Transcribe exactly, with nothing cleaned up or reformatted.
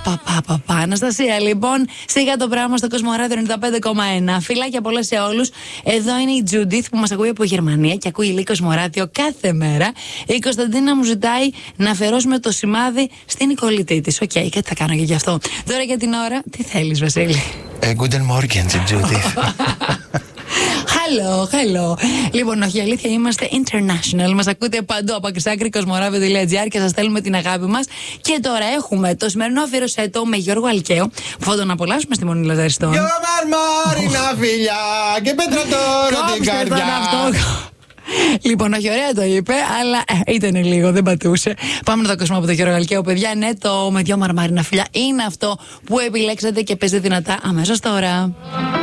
Απαπαπαπαπα. Αναστασία, λοιπόν, σιγά το πράγμα στο Κοσμοράδιο ενενήντα πέντε κόμμα ένα. Φιλάκια πολλά σε όλους. Εδώ είναι η Τζούντιθ που μας ακούει από Γερμανία και ακούει λίγο Κοσμοράδιο κάθε μέρα. Η Κωνσταντίνα μου ζητάει να αφιερώσουμε το σημάδι στην κολλητή της. Οκ, okay, κάτι θα κάνω και γι' αυτό. Τώρα για την ώρα, τι θέλεις, Βασίλη? Ε, Guten Morgen, Τζούντιθ. Hello, hello. Λοιπόν, όχι, αλήθεια, είμαστε international. Μας ακούτε παντού από άκρη κοσμοράδιο τελεία τζι άρ και σας στέλνουμε την αγάπη μας. Και τώρα έχουμε το σημερινό αφιερωσέτο με Γιώργο Αλκαίο που θα τον απολαύσουμε στη Μονή Λαζαριστών. Δυο μαρμάρινα φιλιά και πέτρα τώρα την καρδιά. Λοιπόν, όχι, ωραία το είπε, αλλά ε, ήταν λίγο, δεν πατούσε. Πάμε να το ακούσουμε από τον Γιώργο Αλκαίο, παιδιά. Ναι, το με δυο μαρμάρινα φιλιά είναι αυτό που επιλέξατε και παίζει δυνατά αμέσως τώρα.